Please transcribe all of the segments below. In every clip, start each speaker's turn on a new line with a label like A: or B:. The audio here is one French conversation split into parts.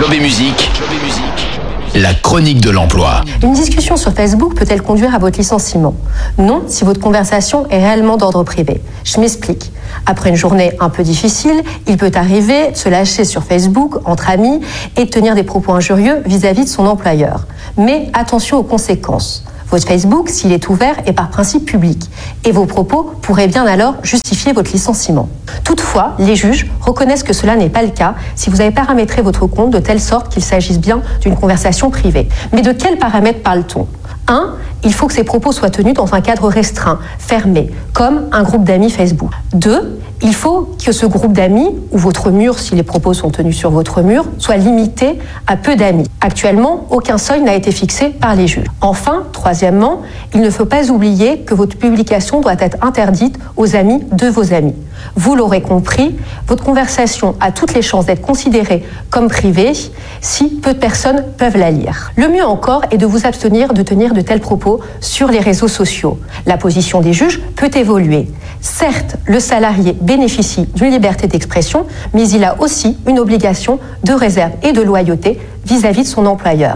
A: Job et musique. La chronique de l'emploi.
B: Une discussion sur Facebook peut-elle conduire à votre licenciement? Non, si votre conversation est réellement d'ordre privé. Je m'explique. Après une journée un peu difficile, il peut arriver de se lâcher sur Facebook entre amis et de tenir des propos injurieux vis-à-vis de son employeur. Mais attention aux conséquences. Votre Facebook, s'il est ouvert, est par principe public et vos propos pourraient bien alors justifier votre licenciement. Toutefois, les juges reconnaissent que cela n'est pas le cas si vous avez paramétré votre compte de telle sorte qu'il s'agisse bien d'une conversation privée. Mais de quels paramètres parle-t-on? 1. Il faut que ces propos soient tenus dans un cadre restreint, fermé, comme un groupe d'amis Facebook. 2. Il faut que ce groupe d'amis, ou votre mur, si les propos sont tenus sur votre mur, soit limité à peu d'amis. Actuellement, aucun seuil n'a été fixé par les juges. Enfin, troisièmement, il ne faut pas oublier que votre publication doit être interdite aux amis de vos amis. Vous l'aurez compris, votre conversation a toutes les chances d'être considérée comme privée si peu de personnes peuvent la lire. Le mieux encore est de vous abstenir de tenir de tels propos sur les réseaux sociaux. La position des juges peut évoluer. Certes, le salarié bénéficie d'une liberté d'expression, mais il a aussi une obligation de réserve et de loyauté vis-à-vis de son employeur.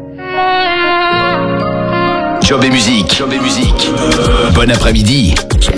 A: Job et musique. Bon après-midi.